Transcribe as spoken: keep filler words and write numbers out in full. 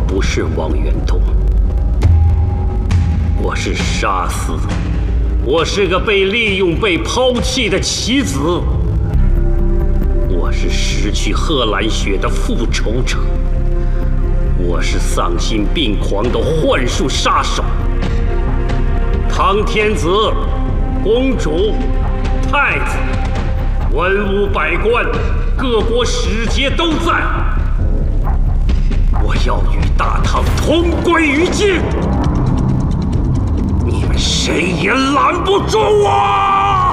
不是王元通，我是沙司，我是个被利用、被抛弃的棋子，我是失去贺兰雪的复仇者，我是丧心病狂的幻术杀手。唐天子、公主、太子、文武百官、各国使节都在。我要与大唐同归于尽，你们谁也拦不住我！